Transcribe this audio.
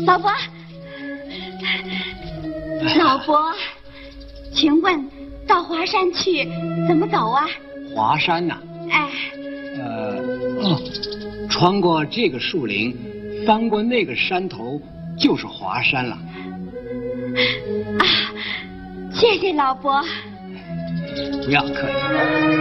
老伯，老伯，请问到华山去怎么走啊？ 华山呐？ 哎， 穿过这个树林，翻过那个山头，就是华山了。 啊，谢谢老伯。 不要客气。